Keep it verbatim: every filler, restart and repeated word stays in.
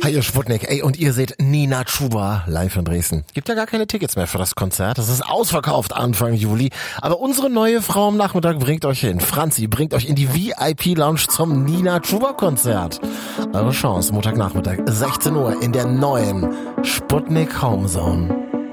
Hi, ihr Sputnik. Ey, und ihr seht Nina Chuba live in Dresden. Gibt ja gar keine Tickets mehr für das Konzert. Das ist ausverkauft Anfang Juli. Aber unsere neue Frau am Nachmittag bringt euch hin. Franzi bringt euch in die V I P-Lounge zum Nina Chuba-Konzert. Eure Chance, Montagnachmittag, sechzehn Uhr in der neuen Sputnik Homezone.